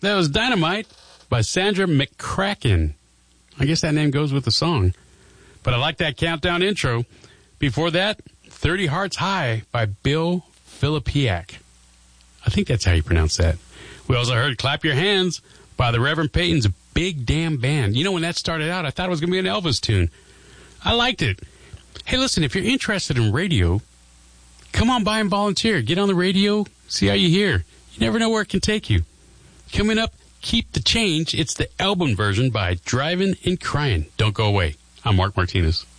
That was Dynamite by Sandra McCracken. I guess that name goes with the song. But I like that countdown intro. Before that, 30 Hearts High by Bill Filipiak. I think that's how you pronounce that. We also heard Clap Your Hands by the Reverend Peyton's Big Damn Band. You know, when that started out, I thought it was going to be an Elvis tune. I liked it. Hey, listen, if you're interested in radio, come on by and volunteer. Get on the radio, see how you hear. You never know where it can take you. Coming up, Keep the Change. It's the album version by Drivin' and Cryin'. Don't go away. I'm Mark Martinez.